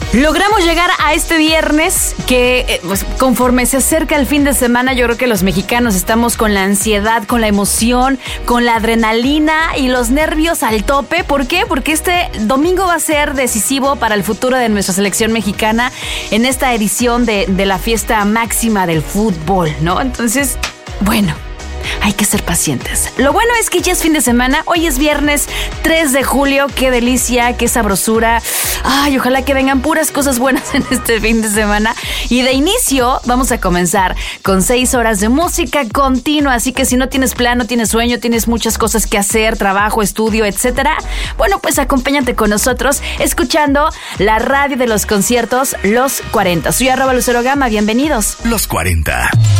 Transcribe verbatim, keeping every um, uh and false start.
Logramos llegar a este viernes que, eh, pues, conforme se acerca el fin de semana, yo creo que los mexicanos estamos con la ansiedad, con la emoción, con la adrenalina y los nervios al tope. ¿Por qué? Porque este domingo va a ser decisivo para el futuro de nuestra selección mexicana en esta edición de, de la fiesta máxima del fútbol, ¿no? Entonces, bueno, hay que ser pacientes. Lo bueno es que ya es fin de semana. Hoy es viernes tres de julio. Qué delicia, qué sabrosura. Ay, ojalá que vengan puras cosas buenas en este fin de semana. Y de inicio vamos a comenzar con seis horas de música continua. Así que si no tienes plan, no tienes sueño, tienes muchas cosas que hacer, trabajo, estudio, etcétera, bueno, pues acompáñate con nosotros escuchando la radio de los conciertos Los cuarenta. Soy arroba Lucero Gama. Bienvenidos. Los cuarenta.